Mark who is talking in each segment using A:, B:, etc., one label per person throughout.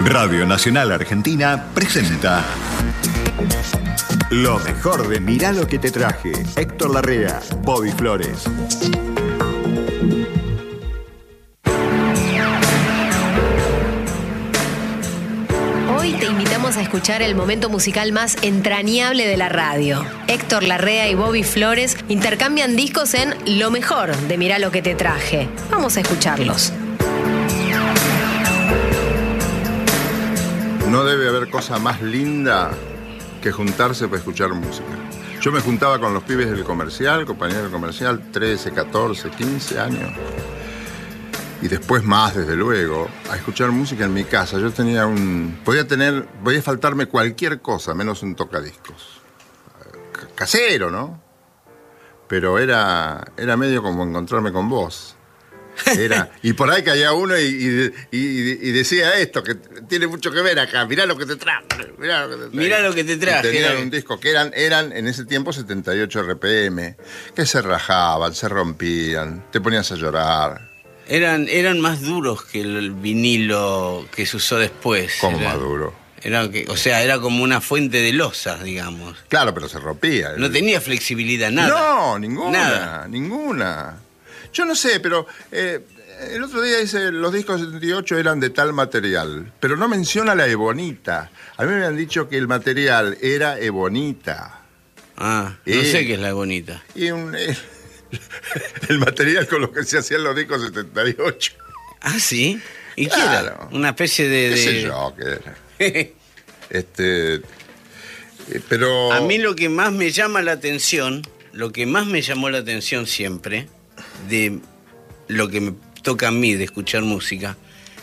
A: Radio Nacional Argentina presenta lo mejor de Mirá lo que te traje. Héctor Larrea, Bobby Flores.
B: Hoy te invitamos a escuchar el momento musical más entrañable de la radio. Héctor Larrea y Bobby Flores intercambian discos en Lo mejor de Mirá lo que te traje. Vamos a escucharlos.
C: No debe haber cosa más linda que juntarse para escuchar música. Yo me juntaba con los pibes del comercial, compañeros del comercial, 13, 14, 15 años. Y después más, desde luego, a escuchar música en mi casa. Yo tenía podía faltarme cualquier cosa, menos un tocadiscos. Casero, ¿no? Pero era medio como encontrarme con vos. Y por ahí caía uno y decía esto, que tiene mucho que ver acá. Mirá lo que te traje.
D: Mirá lo que te traje.
C: Tenían un disco que eran en ese tiempo 78 RPM, que se rajaban, se rompían, te ponías a llorar.
D: Eran más duros que el vinilo que se usó después.
C: ¿Cómo más duro?
D: Era como una fuente de losas, digamos.
C: Claro, pero se rompía.
D: No tenía flexibilidad, nada.
C: No, ninguna.
D: Nada.
C: Ninguna. Yo no sé, pero el otro día dice los discos 78 eran de tal material, pero no menciona la ebonita. A mí me han dicho que el material era ebonita.
D: No sé qué es la ebonita.
C: Y el material con lo que se hacían los discos 78.
D: ¿Ah, sí? ¿Y
C: claro.
D: qué era? Una especie de...
C: ¿Qué sé yo qué era? Pero...
D: A mí lo que más me llama la atención, lo que más me llamó la atención siempre, de lo que me toca a mí de escuchar música,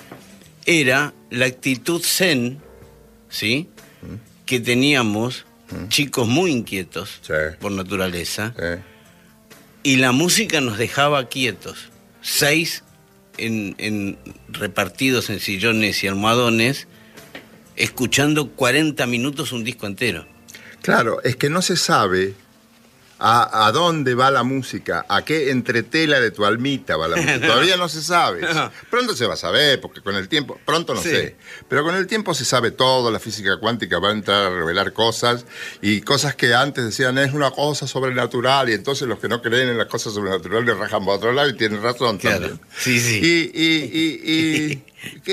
D: era la actitud zen, ¿sí? Que teníamos, chicos muy inquietos,
C: sí,
D: por naturaleza,
C: sí.
D: Y la música nos dejaba quietos. 6 repartidos en sillones y almohadones, escuchando 40 minutos un disco entero.
C: Claro, es que no se sabe a dónde va la música, a qué entretela de tu almita va la música. No. Todavía no se sabe. No. Pronto se va a saber, porque con el tiempo, pronto no sé, pero con el tiempo se sabe todo, la física cuántica va a entrar a revelar cosas, y cosas que antes decían es una cosa sobrenatural, y entonces los que no creen en las cosas sobrenaturales rajan para otro lado y tienen razón, claro, también.
D: Sí.
C: Y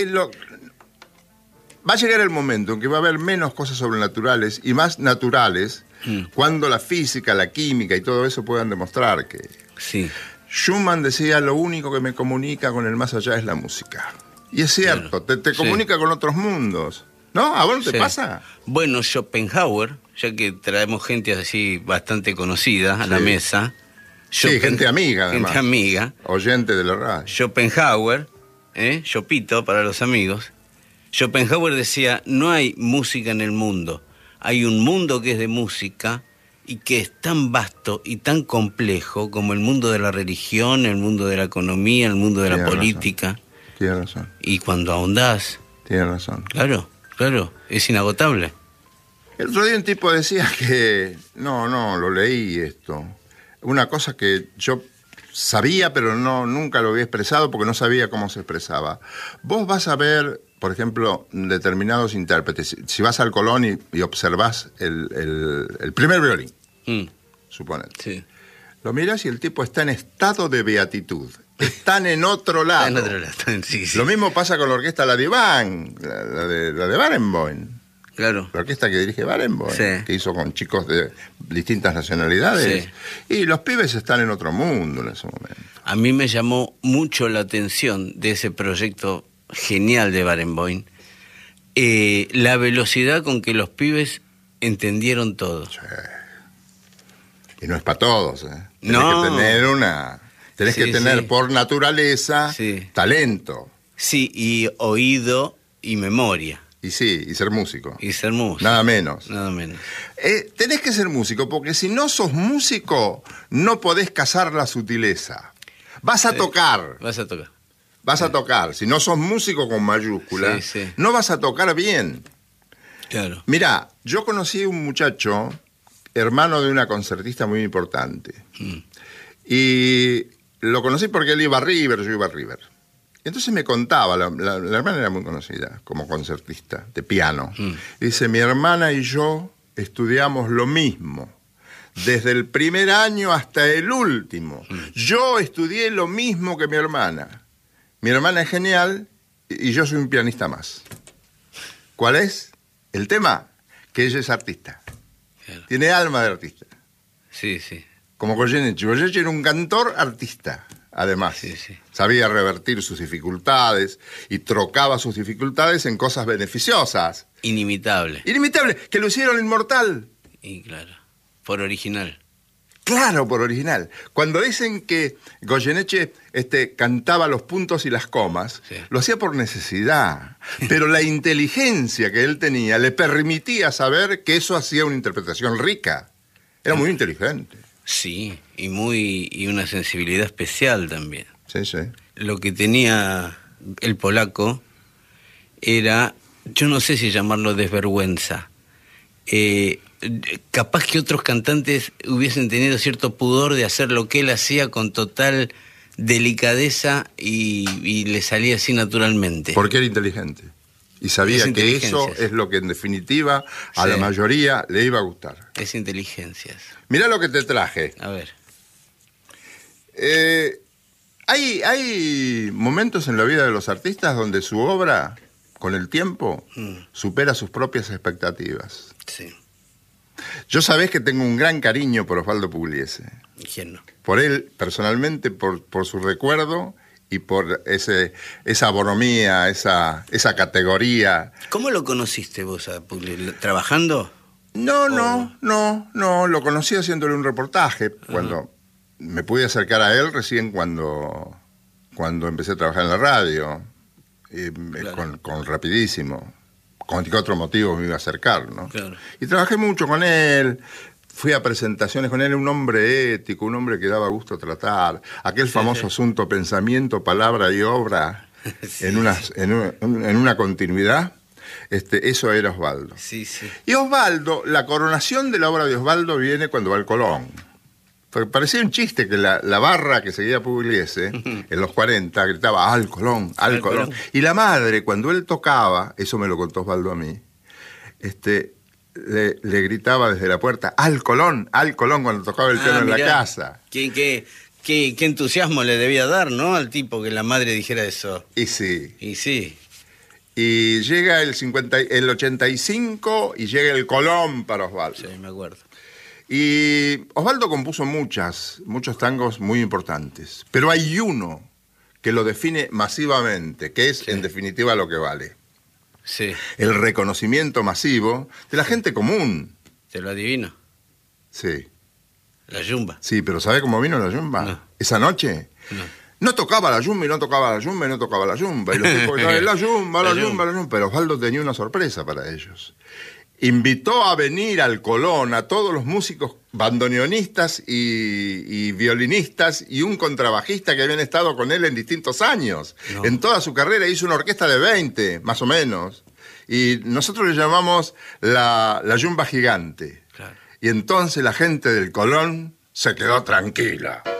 C: va a llegar el momento en que va a haber menos cosas sobrenaturales y más naturales, cuando la física, la química y todo eso puedan demostrar que...
D: Sí.
C: Schumann decía, lo único que me comunica con el más allá es la música. Y es cierto, claro. te comunica con otros mundos. ¿No? ¿A vos no te pasa?
D: Bueno, Schopenhauer, ya que traemos gente así bastante conocida a la mesa.
C: Sí, gente amiga, además.
D: Gente amiga.
C: Oyente de la radio.
D: Schopenhauer, Chopito para los amigos. Schopenhauer decía, no hay música en el mundo. Hay un mundo que es de música y que es tan vasto y tan complejo como el mundo de la religión, el mundo de la economía, el mundo de la política.
C: Tienes razón.
D: Y cuando ahondás...
C: Tienes razón.
D: Claro, es inagotable.
C: El otro día un tipo decía que... No, lo leí esto. Una cosa que yo sabía, pero nunca lo había expresado porque no sabía cómo se expresaba. Vos vas a ver... Por ejemplo, determinados intérpretes. Si vas al Colón y observás el primer violín, suponete.
D: Sí.
C: Lo miras y el tipo está en estado de beatitud. Están en otro lado.
D: Está en otro lado, sí.
C: Lo mismo pasa con la orquesta La Divan, la de Barenboim.
D: Claro.
C: La orquesta que dirige Barenboim, que hizo con chicos de distintas nacionalidades.
D: Sí.
C: Y los pibes están en otro mundo en ese momento.
D: A mí me llamó mucho la atención de ese proyecto genial de Barenboim, la velocidad con que los pibes entendieron todo.
C: Sí. Y no es para todos, Tenés que tener por naturaleza talento.
D: Sí, y oído y memoria.
C: Y ser músico.
D: Nada
C: menos.
D: Tenés
C: que ser músico, porque si no sos músico, no podés cazar la sutileza. Vas a tocar. Vas a tocar. Si no sos músico con mayúscula, no vas a tocar bien.
D: Claro.
C: Mirá, yo conocí a un muchacho, hermano de una concertista muy importante. Y lo conocí porque él iba a River, yo iba a River. Entonces me contaba, la hermana era muy conocida como concertista de piano. Dice, mi hermana y yo estudiamos lo mismo, desde el primer año hasta el último. Yo estudié lo mismo que mi hermana. Mi hermana es genial y yo soy un pianista más. ¿Cuál es el tema? Que ella es artista.
D: Claro.
C: Tiene alma de artista.
D: Sí, sí.
C: Como Goyeneche. Goyeneche era un cantor artista, además.
D: Sí, sí.
C: Sabía revertir sus dificultades y trocaba sus dificultades en cosas beneficiosas.
D: Inimitable.
C: Inimitable, que lo hicieron inmortal.
D: Y claro, por original.
C: Claro, por original. Cuando dicen que Goyeneche cantaba los puntos y las comas,
D: sí,
C: lo hacía por necesidad. Pero la inteligencia que él tenía le permitía saber que eso hacía una interpretación rica. Era muy inteligente.
D: Sí, y una sensibilidad especial también.
C: Sí, sí.
D: Lo que tenía el polaco era, yo no sé si llamarlo desvergüenza. Capaz que otros cantantes hubiesen tenido cierto pudor de hacer lo que él hacía con total delicadeza y le salía así naturalmente.
C: Porque era inteligente. Y sabía que eso es lo que en definitiva a la mayoría le iba a gustar.
D: Es inteligencias.
C: Mirá lo que te traje.
D: A ver.
C: Hay momentos en la vida de los artistas donde su obra, con el tiempo, supera sus propias expectativas.
D: Sí.
C: Yo sabés que tengo un gran cariño por Osvaldo Pugliese.
D: ¿Quién no?
C: Por él, personalmente, por su recuerdo y por esa bonomía, esa categoría.
D: ¿Cómo lo conociste vos a Pugliese? ¿Trabajando?
C: No, lo conocí haciéndole un reportaje. Cuando me pude acercar a él recién cuando empecé a trabajar en la radio, claro, con Rapidísimo. Con qué otro motivo me iba a acercar, ¿no?
D: Claro.
C: Y trabajé mucho con él, fui a presentaciones con él, un hombre ético, un hombre que daba gusto tratar, aquel famoso asunto pensamiento, palabra y obra en una continuidad, eso era Osvaldo.
D: Sí, sí.
C: Y Osvaldo, la coronación de la obra de Osvaldo viene cuando va al Colón. Porque parecía un chiste que la barra que seguía Pugliese en los 40 gritaba al Colón, al Colón. Y la madre, cuando él tocaba, eso me lo contó Osvaldo a mí, le gritaba desde la puerta al Colón, cuando tocaba el piano en la casa.
D: Qué entusiasmo le debía dar, ¿no? Al tipo que la madre dijera eso.
C: Y sí.
D: Y sí.
C: Y llega el 85 y llega el Colón para Osvaldo.
D: Sí, me acuerdo.
C: Y Osvaldo compuso muchos tangos muy importantes, pero hay uno que lo define masivamente, que es en definitiva lo que vale.
D: Sí.
C: El reconocimiento masivo de la gente común.
D: ¿Te lo adivino?
C: Sí.
D: La yumba.
C: Sí, pero ¿sabe cómo vino la yumba?
D: No.
C: Esa noche. No tocaba la yumba y no tocaba la yumba y no tocaba la yumba. Y los tipos la yumba. Pero Osvaldo tenía una sorpresa para ellos. Invitó a venir al Colón a todos los músicos bandoneonistas y violinistas y un contrabajista que habían estado con él en distintos años. No. En toda su carrera hizo una orquesta de 20, más o menos. Y nosotros le llamamos la yumba gigante. Claro. Y entonces la gente del Colón se quedó tranquila.